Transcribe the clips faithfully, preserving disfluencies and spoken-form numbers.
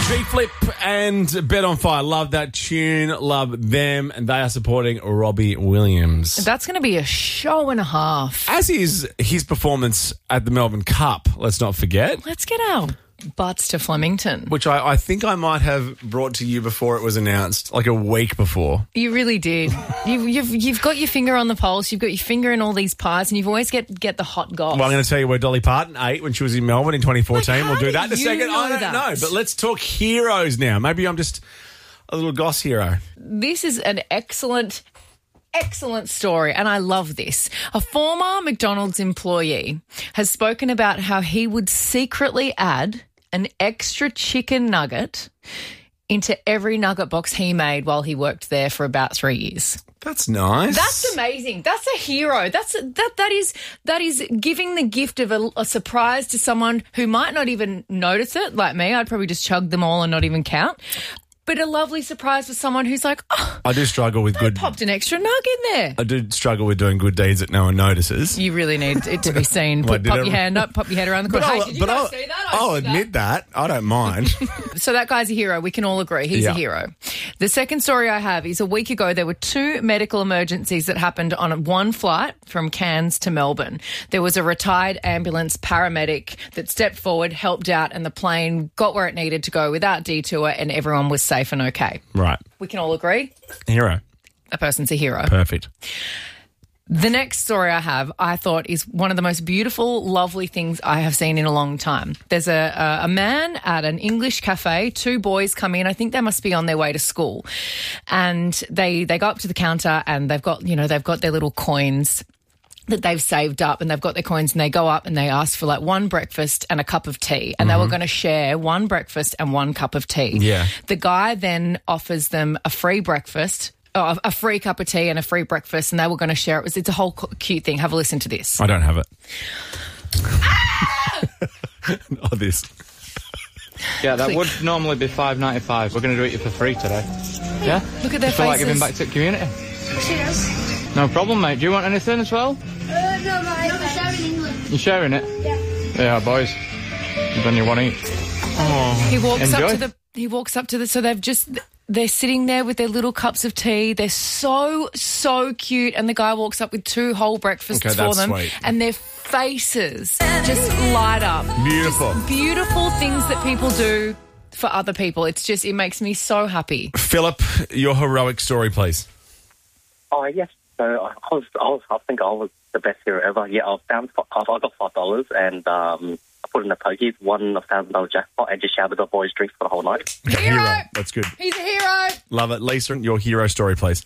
G-Flip and Bet on Fire. Love that tune. Love them. And they are supporting Robbie Williams. That's going to be a show and a half. As is his performance at the Melbourne Cup, let's not forget. Let's get our butts to Flemington. Which I, I think I might have brought to you before it was announced, like a week before. You really did. you've, you've you've got your finger on the pulse. You've got your finger in all these pies, and you've always get get the hot goss. Well, I'm going to tell you where Dolly Parton ate when she was in Melbourne in twenty fourteen. Like, we'll do that in a you second. know I don't that? know, but let's talk heroes now. Maybe I'm just a little goss hero. This is an excellent, excellent story, and I love this. A former McDonald's employee has spoken about how he would secretly add an extra chicken nugget into every nugget box he made while he worked there for about three years. That's nice. That's amazing. That's a hero. That's a, that that is that is giving the gift of a, a surprise to someone who might not even notice it. Like me, I'd probably just chug them all and not even count. But a lovely surprise for someone who's like, oh, I do struggle with I good. popped an extra nug in there. I do struggle with doing good deeds that no one notices. You really need it to be seen. Well, Put, did pop it- your hand up, pop your head around the corner. But Hey, I'll, did you but guys I'll, see that? I I'll see that. admit that. I don't mind. So that guy's a hero. We can all agree he's Yeah. a hero. The second story I have is a week ago there were two medical emergencies that happened on one flight from Cairns to Melbourne. There was a retired ambulance paramedic that stepped forward, helped out, and the plane got where it needed to go without detour, and everyone was safe and okay. Right. We can all agree Hero. a person's a hero. Perfect. The next story I have, I thought, is one of the most beautiful, lovely things I have seen in a long time. There's a, a, a man at an English cafe. Two boys come in. I think they must be on their way to school. And they, they go up to the counter and they've got, you know, they've got their little coins that they've saved up, and they've got their coins, and they go up and they ask for like one breakfast and a cup of tea, and mm-hmm. they were going to share one breakfast and one cup of tea. Yeah. The guy then offers them a free breakfast, oh, a free cup of tea and a free breakfast, and they were going to share it. It was, it's a whole cute thing. Have a listen to this. I don't have it. Oh, this. Yeah, that Click. would normally be five ninety-five. We're going to do it for free today. Yeah? Look at their I feel like faces. giving back to the community. Cheers. No problem, mate. Do you want anything as well? Uh, no, no, I'm sharing England. You sharing it? Yeah. Yeah, boys. Then you want to eat. He walks Enjoy. up to the. He walks up to the. So they've just. They're sitting there with their little cups of tea. They're so so cute, and the guy walks up with two whole breakfasts Okay, for that's them, sweet. and their faces just light up. Beautiful. Just beautiful things that people do for other people. It's just it makes me so happy. Philip, your heroic story, please. Oh, yes. So I was, I was, I think I was the best hero ever. Yeah, I found, I got five dollars and um, I put in the pokies, won a thousand dollar jackpot, and just shouted the boys' drinks for the whole night. Hero! That's good. He's a hero. Love it. Lisa, your hero story, please.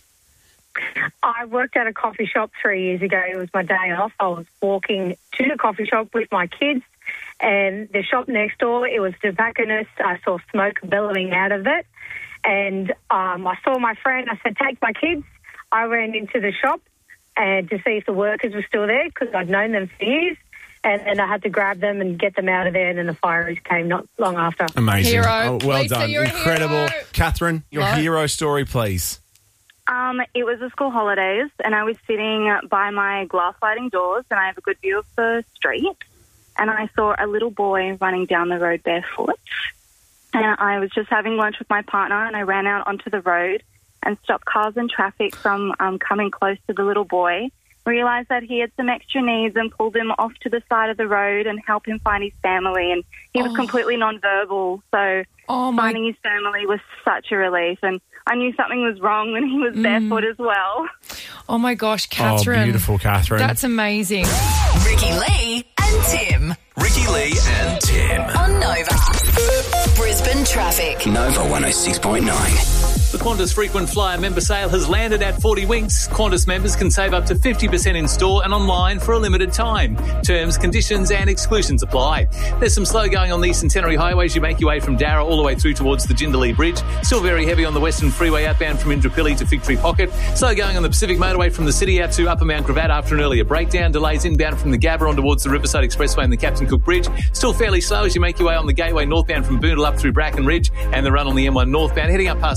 I worked at a coffee shop three years ago. It was my day off. I was walking to the coffee shop with my kids, and the shop next door, it was tobacconist. I saw smoke billowing out of it, and um, I saw my friend. I said, take my kids. I ran into the shop and to see if the workers were still there because I'd known them for years. And then I had to grab them and get them out of there, and then the fire came not long after. Amazing. Hero. Oh, well Lisa, done. you're a Incredible. hero. Catherine, your What? hero story, please. Um, it was the school holidays, and I was sitting by my glass sliding doors, and I have a good view of the street, and I saw a little boy running down the road barefoot. And I was just having lunch with my partner, and I ran out onto the road and stopped cars and traffic from um, coming close to the little boy, realised that he had some extra needs and pulled him off to the side of the road and helped him find his family. And he was Oh. completely non-verbal, so Oh my. finding his family was such a relief. And I knew something was wrong when he was barefoot as well. Oh my gosh, Catherine. Oh, beautiful, Catherine. That's amazing. Ricky Lee and Tim. Ricky Lee and Tim. On Nova. Brisbane traffic. Nova one oh six point nine. The Qantas frequent flyer member sale has landed at forty winks. Qantas members can save up to fifty percent in store and online for a limited time. Terms, conditions and exclusions apply. There's some slow going on the Eastern Centenary Highway as you make your way from Darra all the way through towards the Jindalee Bridge. Still very heavy on the Western Freeway outbound from Indooroopilly to Fig Tree Pocket. Slow going on the Pacific Motorway from the city out to Upper Mount Gravatt after an earlier breakdown. Delays inbound from the Gabba on towards the Riverside Expressway and the Captain Cook Bridge. Still fairly slow as you make your way on the Gateway northbound from Boondall up through Bracken Ridge and the run on the M one northbound heading up past the Hyperdome.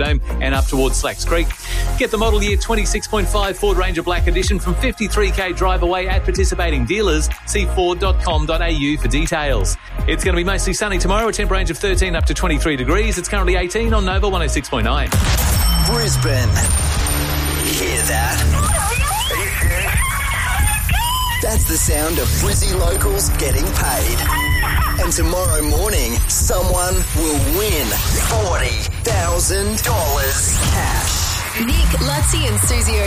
home and up towards Slacks Creek. Get the model year twenty-six point five Ford Ranger Black Edition from fifty-three K drive away at participating dealers. See ford dot com dot a u for details. It's going to be mostly sunny tomorrow, a temp range of thirteen up to twenty-three degrees. It's currently eighteen on Nova one oh six point nine. Brisbane. Hear that? That's the sound of Brizzy locals getting paid. And tomorrow morning, someone will win forty thousand dollars cash. Nick, Lutzi and Susie